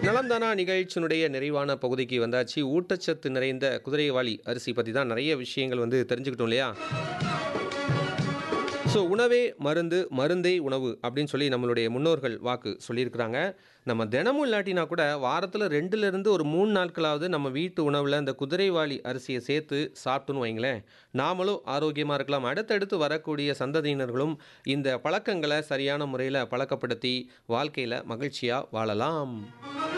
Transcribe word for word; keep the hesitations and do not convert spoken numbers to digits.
நலம்தானா நிகழ்ச்சியினுடைய நிறைவான பகுதிக்கு வந்தாச்சு. ஊட்டச்சத்து நிறைந்த குதிரைவாலி அரிசி பத்தி தான் நெறைய விஷயங்கள் வந்து தெரிஞ்சுக்கிட்டோம் இல்லையா? ஸோ உணவே மருந்து, மருந்தே உணவு அப்படின்னு சொல்லி நம்மளுடைய முன்னோர்கள் வாக்கு சொல்லியிருக்கிறாங்க. நம்ம தினமும் இல்லாட்டினா கூட வாரத்துல ரெண்டிலிருந்து ஒரு மூணு நாட்களாவது நம்ம வீட்டு உணவுல இந்த குதிரைவாலி அரிசிய சேர்த்து சாப்பிட்டோம்னு வைங்களேன், நாமளும் ஆரோக்கியமா இருக்கலாம். அடுத்தடுத்து வரக்கூடிய சந்ததியினர்களும் இந்த பழக்கங்கள சரியான முறையில பழக்கப்படுத்தி வாழ்க்கையில மகிழ்ச்சியா வாழலாம்.